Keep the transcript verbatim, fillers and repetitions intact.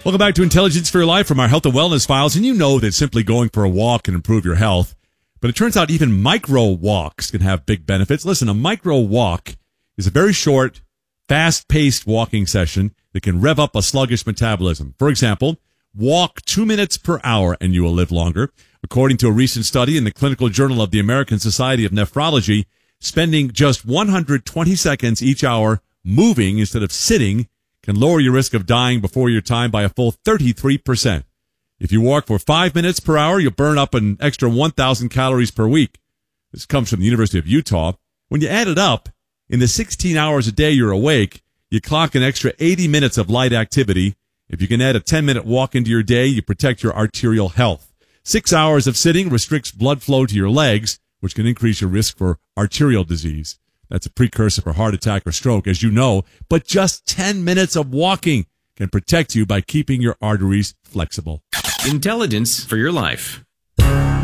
Welcome back to Intelligence for Your Life from our Health and Wellness Files. And you know that simply going for a walk can improve your health. But it turns out even micro walks can have big benefits. Listen, a micro walk is a very short, fast-paced walking session that can rev up a sluggish metabolism. For example, walk two minutes per hour and you will live longer. According to a recent study in the Clinical Journal of the American Society of Nephrology, spending just one hundred twenty seconds each hour moving instead of sitting can lower your risk of dying before your time by a full thirty-three percent. If you walk for five minutes per hour, you'll burn up an extra one thousand calories per week. This comes from the University of Utah. When you add it up, in the sixteen hours a day you're awake, you clock an extra eighty minutes of light activity. If you can add a ten-minute walk into your day, you protect your arterial health. Six hours of sitting restricts blood flow to your legs, which can increase your risk for arterial disease. That's a precursor for heart attack or stroke, as you know. But just ten minutes of walking can protect you by keeping your arteries flexible. Intelligence for Your Life.